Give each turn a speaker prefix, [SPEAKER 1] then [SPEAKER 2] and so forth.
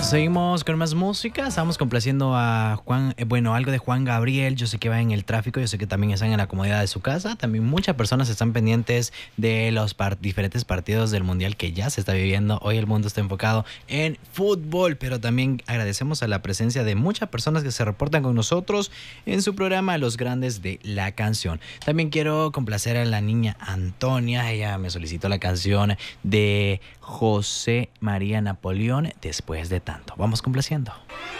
[SPEAKER 1] Seguimos con más música. Estamos complaciendo a Juan, algo de Juan Gabriel. Yo sé que va en el tráfico, yo sé que también están en la comodidad de su casa. También muchas personas están pendientes de los diferentes partidos del mundial que ya se está viviendo. Hoy el mundo está enfocado en fútbol, pero también agradecemos a la presencia de muchas personas que se reportan con nosotros en su programa Los Grandes de la Canción. También quiero complacer a la niña Antonia. Ella me solicitó la canción de José María Napoleón, Después de tanto. Vamos complaciendo.